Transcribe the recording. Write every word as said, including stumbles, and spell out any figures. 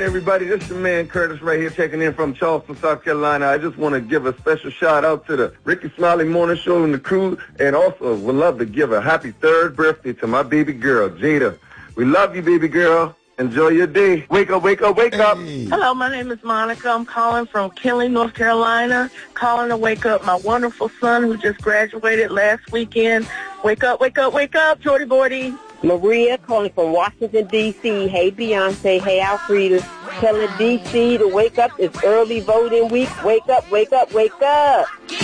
everybody. This is your man Curtis right here checking in from Charleston, South Carolina. I just want to give a special shout out to the Ricky Smiley Morning Show and the crew, and also would love to give a happy third birthday to my baby girl, Jada. We love you, baby girl. Enjoy your day. Wake up, wake up, wake Hey. up. Hello, my name is Monica. I'm calling from Kinley, North Carolina, calling to wake up my wonderful son who just graduated last weekend. Wake up, wake up, wake up, Jordy Bordy. Maria calling from Washington, D C Hey, Beyonce. Hey, Alfreda. Telling D C to wake up. It's early voting week. Wake up, wake up, wake up.